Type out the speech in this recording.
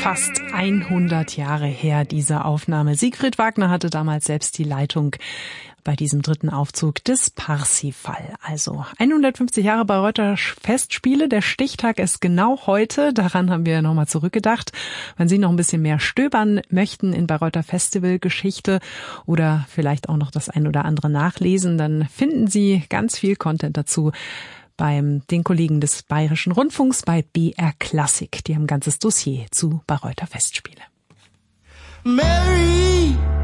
Fast 100 Jahre her, diese Aufnahme. Siegfried Wagner hatte damals selbst die Leitung bei diesem dritten Aufzug des Parsifal. Also 150 Jahre Bayreuther Festspiele. Der Stichtag ist genau heute. Daran haben wir nochmal zurückgedacht. Wenn Sie noch ein bisschen mehr stöbern möchten in Bayreuther Festivalgeschichte oder vielleicht auch noch das ein oder andere nachlesen, dann finden Sie ganz viel Content dazu beim den Kollegen des Bayerischen Rundfunks bei BR Klassik. Die haben ein ganzes Dossier zu Bayreuther Festspiele. Mary